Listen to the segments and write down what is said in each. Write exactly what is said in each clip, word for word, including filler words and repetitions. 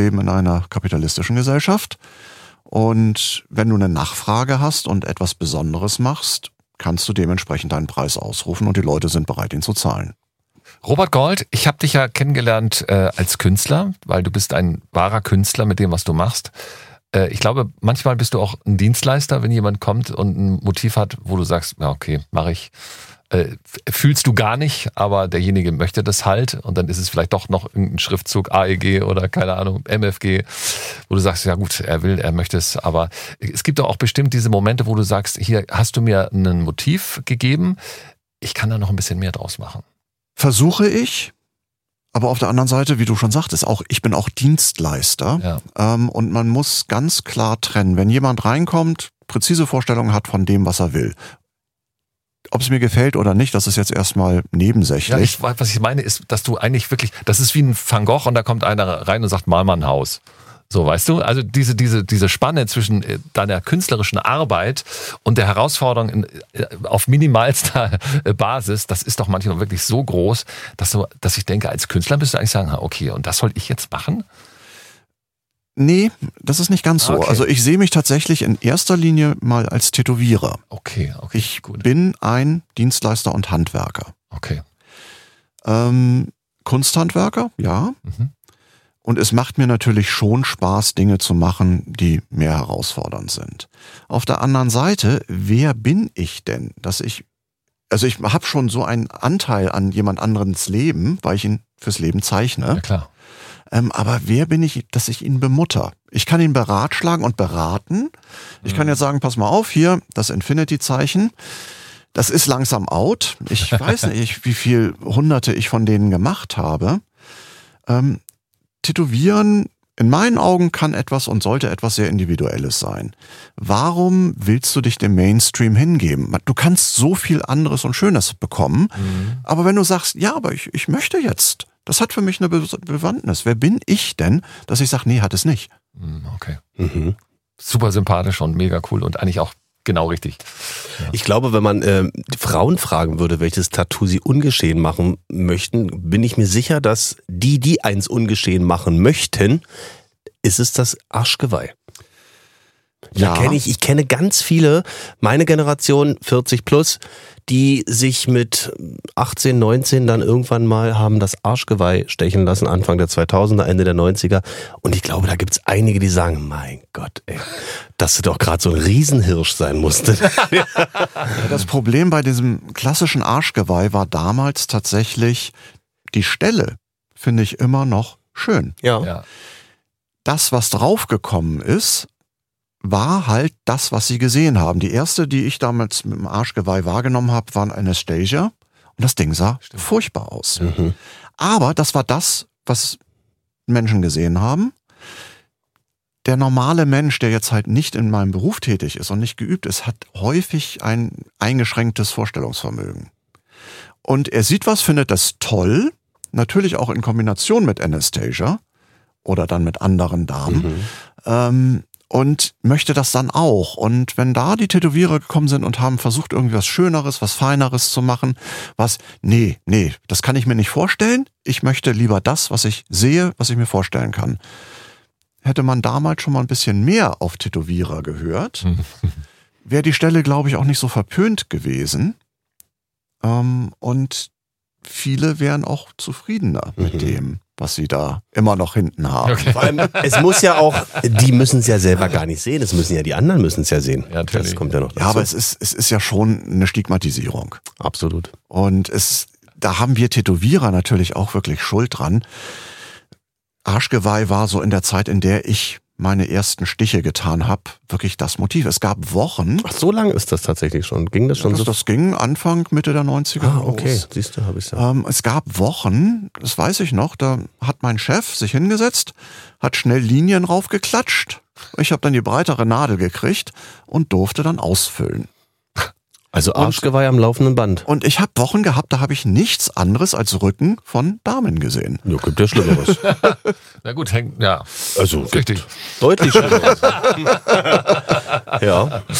leben in einer kapitalistischen Gesellschaft. Und wenn du eine Nachfrage hast und etwas Besonderes machst, kannst du dementsprechend deinen Preis ausrufen und die Leute sind bereit, ihn zu zahlen. Robert Gold, ich habe dich ja kennengelernt äh, als Künstler, weil du bist ein wahrer Künstler mit dem, was du machst. Äh, ich glaube, manchmal bist du auch ein Dienstleister, wenn jemand kommt und ein Motiv hat, wo du sagst, ja okay, mache ich. Äh, fühlst du gar nicht, aber derjenige möchte das halt und dann ist es vielleicht doch noch irgendein Schriftzug A E G oder keine Ahnung, M F G, wo du sagst, ja gut, er will, er möchte es, aber es gibt doch auch bestimmt diese Momente, wo du sagst, hier hast du mir ein Motiv gegeben, ich kann da noch ein bisschen mehr draus machen. Versuche ich, aber auf der anderen Seite, wie du schon sagtest, auch ich bin auch Dienstleister ja. ähm, und man muss ganz klar trennen, wenn jemand reinkommt, präzise Vorstellungen hat von dem, was er will. Ob es mir gefällt oder nicht, das ist jetzt erstmal nebensächlich. Ja, ich, was ich meine ist, dass du eigentlich wirklich, das ist wie ein Van Gogh und da kommt einer rein und sagt, mal mal ein Haus. So, weißt du? Also diese, diese, diese Spanne zwischen deiner künstlerischen Arbeit und der Herausforderung in, auf minimalster Basis, das ist doch manchmal wirklich so groß, dass, du, dass ich denke, als Künstler müsstest du eigentlich sagen, okay, und das soll ich jetzt machen? Nee, das ist nicht ganz so. Okay. Also ich sehe mich tatsächlich in erster Linie mal als Tätowierer. Okay, okay. Ich gut. bin ein Dienstleister und Handwerker. Okay. Ähm, Kunsthandwerker, ja. Mhm. Und es macht mir natürlich schon Spaß, Dinge zu machen, die mehr herausfordernd sind. Auf der anderen Seite, wer bin ich denn, dass ich, also ich habe schon so einen Anteil an jemand anderens Leben, weil ich ihn fürs Leben zeichne. Ja, klar. Ähm, aber wer bin ich, dass ich ihn bemutter? Ich kann ihn beratschlagen und beraten. Ich mhm. kann jetzt sagen, pass mal auf, hier, das Infinity-Zeichen, das ist langsam out. Ich weiß nicht, wie viel Hunderte ich von denen gemacht habe. Ähm, Tätowieren, in meinen Augen, kann etwas und sollte etwas sehr Individuelles sein. Warum willst du dich dem Mainstream hingeben? Du kannst so viel anderes und Schönes bekommen, mhm. aber wenn du sagst, ja, aber ich, ich möchte jetzt, das hat für mich eine Be- Bewandtnis. Wer bin ich denn, dass ich sage, nee, hat es nicht. Okay. Mhm. Super sympathisch und mega cool und eigentlich auch genau richtig. Ja. Ich glaube, wenn man äh, Frauen fragen würde, welches Tattoo sie ungeschehen machen möchten, bin ich mir sicher, dass die, die eins ungeschehen machen möchten, ist es das Arschgeweih. Ja. Da kenne ich, ich kenne ganz viele, meine Generation, vierzig plus, die sich mit achtzehn, neunzehn dann irgendwann mal haben das Arschgeweih stechen lassen, Anfang der zweitausender, Ende der neunziger. Und ich glaube, da gibt's einige, die sagen, mein Gott, ey, dass du doch gerade so ein Riesenhirsch sein musste. Das Problem bei diesem klassischen Arschgeweih war damals tatsächlich, die Stelle finde ich immer noch schön. Ja. Ja. Das, was draufgekommen ist, war halt das, was sie gesehen haben. Die erste, die ich damals mit dem Arschgeweih wahrgenommen habe, war ein Anastasia. Und das Ding sah Stimmt. furchtbar aus. Mhm. Aber das war das, was Menschen gesehen haben. Der normale Mensch, der jetzt halt nicht in meinem Beruf tätig ist und nicht geübt ist, hat häufig ein eingeschränktes Vorstellungsvermögen. Und er sieht was, findet das toll, natürlich auch in Kombination mit Anastasia oder dann mit anderen Damen. Mhm. Ähm, und möchte das dann auch. Und wenn da die Tätowierer gekommen sind und haben versucht, irgendwie was Schöneres, was Feineres zu machen, was, nee, nee, das kann ich mir nicht vorstellen. Ich möchte lieber das, was ich sehe, was ich mir vorstellen kann. Hätte man damals schon mal ein bisschen mehr auf Tätowierer gehört, wäre die Stelle, glaube ich, auch nicht so verpönt gewesen. Ähm, und viele wären auch zufriedener Mhm. mit dem, was sie da immer noch hinten haben. Okay. Vor allem, es muss ja auch, die müssen es ja selber gar nicht sehen, es müssen ja die anderen müssen es ja sehen. Ja, natürlich. Das kommt ja noch dazu. Ja, aber es ist, es ist ja schon eine Stigmatisierung. Absolut. Und es, da haben wir Tätowierer natürlich auch wirklich Schuld dran. Arschgeweih war so in der Zeit, in der ich meine ersten Stiche getan habe, wirklich das Motiv. Es gab Wochen, Ach, so lange ist das tatsächlich schon. Ging das schon das, so? das ging Anfang, Mitte der neunziger Ah, los. okay. Siehst du, habe ich ja. Ähm, es gab Wochen, das weiß ich noch, da hat mein Chef sich hingesetzt, hat schnell Linien raufgeklatscht. Ich habe dann die breitere Nadel gekriegt und durfte dann ausfüllen. Also Arschgeweih am laufenden Band. Und ich habe Wochen gehabt, da habe ich nichts anderes als Rücken von Damen gesehen. Ja, gibt ja Schlimmeres. Na gut, hängt, ja. Also Richtig. deutlich Schlimmeres. Ja.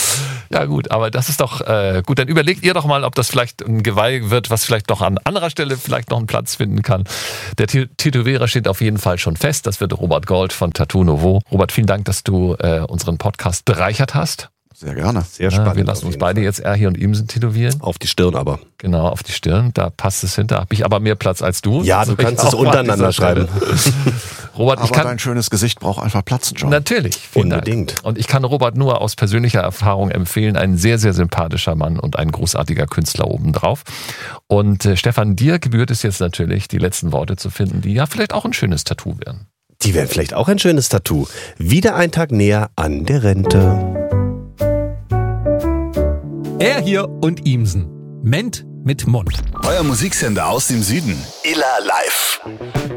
Ja gut, aber das ist doch äh, gut. Dann überlegt ihr doch mal, ob das vielleicht ein Geweih wird, was vielleicht noch an anderer Stelle vielleicht noch einen Platz finden kann. Der Tätowierer steht auf jeden Fall schon fest. Das wird Robert Gold von Tattoo Nouveau. Robert, vielen Dank, dass du äh, unseren Podcast bereichert hast. Sehr gerne. Sehr spannend. Ja, wir lassen uns beide Fall. jetzt R hier und Imsen tätowieren. Auf die Stirn aber. Genau, auf die Stirn. Da passt es hin. Da habe ich aber mehr Platz als du. Ja, das du kannst es untereinander schreiben. Robert, aber ich kann, dein schönes Gesicht braucht einfach Platz, John. Natürlich. Unbedingt. Dank. Und ich kann Robert nur aus persönlicher Erfahrung empfehlen. Ein sehr, sehr sympathischer Mann und ein großartiger Künstler obendrauf. Und äh, Stefan, dir gebührt es jetzt natürlich, die letzten Worte zu finden, die ja vielleicht auch ein schönes Tattoo wären. Die wären vielleicht auch ein schönes Tattoo. Wieder ein Tag näher an der Rente. Er hier und Imsen. Ment mit Mund. Euer Musiksender aus dem Süden. Illa Live.